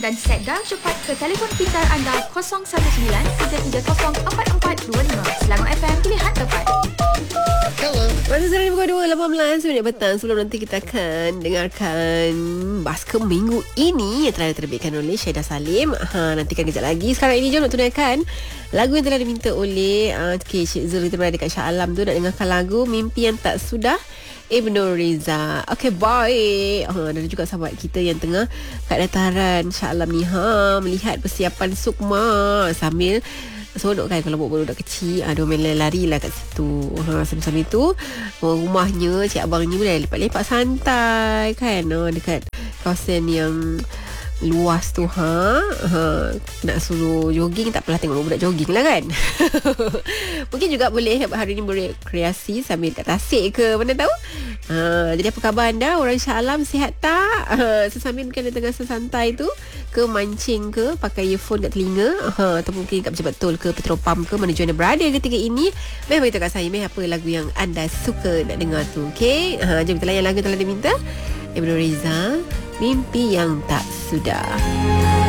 dan setdah cepat ke telefon pintar anda 019-330-4425. Selangor FM, pilihan tepat. Masa sekarang pukul 2.18 petang. Sebelum nanti kita akan dengarkan Baskem minggu ini yang telah diterbitkan oleh Syedah Salim. Nantikan kejap lagi. Sekarang ini jom nak tunaikan lagu yang telah diminta oleh Cik Zul. Kita berada dekat Shah Alam tu nak dengarkan lagu Mimpi Yang Tak Sudah, Ibnu Riza. Okay, baik. Dan juga sahabat kita yang tengah kat dataran Shah Alam ni, melihat persiapan Sukma sambil seronok kan kalau budak-budak kecil dia main lari lah kat situ. Sambil-sambil tu rumahnya cik abangnya boleh lepak-lepak santai kan, dekat kawasan yang luas tu. Nak suruh jogging, tak apalah, tengok budak jogging lah kan. Mungkin juga boleh hari ni berkreasi sambil kat Tasik ke, mana tahu. Jadi apa khabar anda, orang Shah Alam, sihat tak? Sesambil mungkin ada tengah sesantai tu, ke mancing ke, pakai earphone kat telinga, atau mungkin kat pejabat tol ke, petrol pump ke, mana jua anda berada ketika ini. Meh beritahu kat saya, apa lagu yang anda suka nak dengar tu. Okay, jom kita layan lagu yang telah diminta, Ibnu Riza, Mimpi Yang Tak Sudah.